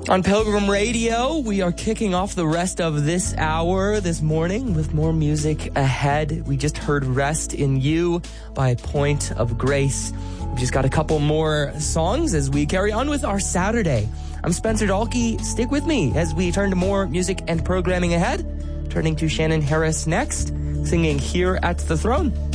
On Pilgrim Radio, we are kicking off the rest of this hour this morning with more music ahead. We just heard Rest in You by Point of Grace. We've just got a couple more songs as we carry on with our Saturday. I'm Spencer Dalkey. Stick with me as we turn to more music and programming ahead. Turning to Shannon Harris next, singing Here at the Throne.